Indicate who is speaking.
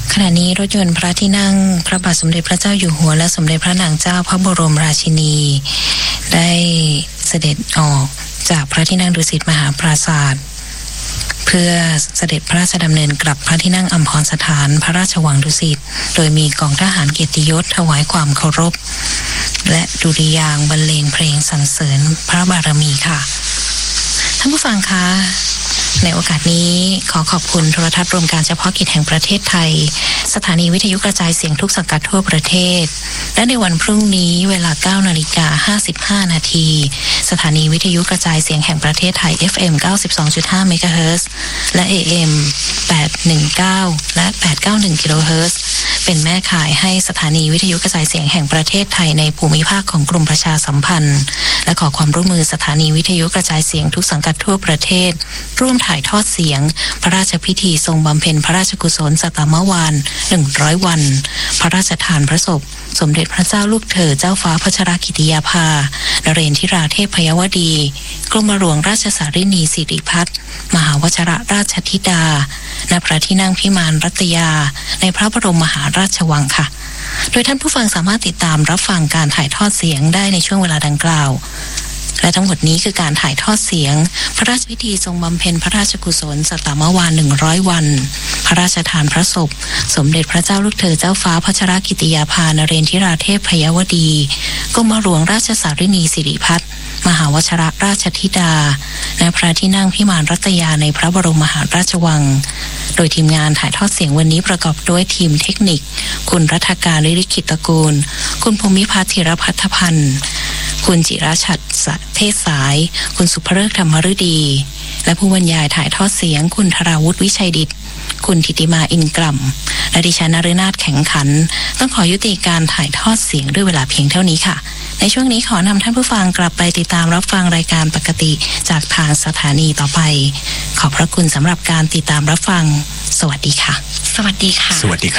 Speaker 1: ขณะนี้รถยนต์พระที่นั่งพระบาทสมเด็จพระเจ้าอยู่หัวและสมเด็จพระนางเจ้าพระบรมราชินีได้เสด็จออกจากพระที่นั่งดุสิตมหาปราสาทเพื่อเสด็จพระราชดำเนินกลับพระที่นั่งอัมพรสถานพระราชวังดุสิตโดยมีกองทหารเกียรติยศถวายความเคารพและดุริยางค์บรรเลงเพลงสรรเสริญพระบารมีค่ะท่านผู้ฟังคะในโอกาสนี้ขอขอบคุณโทรทัศน์รวมการเฉพาะกิจแห่งประเทศไทยสถานีวิทยุกระจายเสียงทุกสังกัดทั่วประเทศและในวันพรุ่งนี้เวลา 9:55 น.สถานีวิทยุกระจายเสียงแห่งประเทศไทย FM 92.5 เมกะเฮิรตซ์และ AM 819 และ 891 กิโลเฮิรตซ์เป็นแม่ข่ายให้สถานีวิทยุกระจายเสียงแห่งประเทศไทยในภูมิภาคของกรมประชาสัมพันธ์และขอความร่วมมือสถานีวิทยุกระจายเสียงทุกสังกัดทั่วประเทศร่วมถ่ายทอดเสียงพระราชพิธีทรงบำเพ็ญพระราชกุศลสัตมวาล100 วันพระราชทานพระศพสมเด็จพระเจ้าลูกเธอเจ้าฟ้าพัชรกิติยาภานเรนทิราเทพยวดีกรมหลวงราชสารินีสิริพัฒน์มหาวชิรราชธิดาณพระที่นั่งพิมานรัตยาในพระบรมมหาราชวังค่ะโดยท่านผู้ฟังสามารถติดตามรับฟังการถ่ายทอดเสียงได้ในช่วงเวลาดังกล่าวและทั้งหมดนี้คือการถ่ายทอดเสียงพระราชพิธีทรงบำเพ็ญพระราชกุศลสัตมวาล100 วันพระราชทานพระศพสมเด็จพระเจ้าลูกเธอเจ้าฟ้าพัชรกิติยาภานเรนทิราเทพยวดีกรมหลวงราชสารินีสิริพัฒน์มหาวชิรราชธิดาณพระที่นั่งพิมานรัตยาในพระบรมมหาราชวังโดยทีมงานถ่ายทอดเสียงวันนี้ประกอบด้วยทีมเทคนิคคุณรัฐการฤทธิกิจตระกูลคุณภูมิพัฒน์ธีรพัฒนพันธ์คุณจิราชัดเทศสายคุณสุภฤกษ์ธรรมฤดีและผู้บรรยายถ่ายทอดเสียงคุณธราวุฒิวิชัยดิษฐ์คุณธิติมาอินกล่ำและดิฉันนฤนาถแข็งขันต้องขอยุติการถ่ายทอดเสียงด้วยเวลาเพียงเท่านี้ค่ะในช่วงนี้ขอนำท่านผู้ฟังกลับไปติดตามรับฟังรายการปกติจากทางสถานีต่อไปขอบพระคุณสำหรับการติดตามรับฟังสวัสดีค่ะ
Speaker 2: สวัสดีค่ะ
Speaker 3: สวัสดีครับ